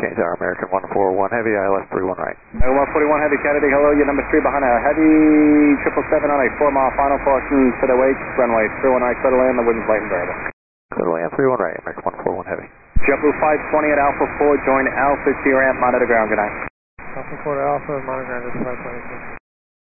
change our American 141 Heavy, ILS 31 right. 141 Heavy Kennedy, hello, you're number 3 behind a Heavy 777 on a 4-mile final caution to the wake, runway 31 right, clear to land, the wind's light and variable. Clear to land 31 right, American 141 Heavy. JetBlue 520 at Alpha 4, join Alpha, see ramp, monitor ground, good night. Alpha 4 to Alpha, monitor ground, 520.